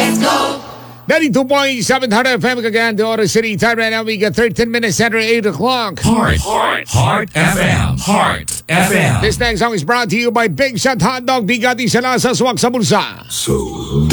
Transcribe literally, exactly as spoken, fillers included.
Let's go! ninety-two point seven Heart F M, Cagayan de Oro City. Time right now, we got thirteen minutes after eight o'clock. Heart, Heart, Heart F M, Heart F M. This next song is brought to you by Big Shot Hot Dog. Bigati sa lasa, swak sa bulsa. So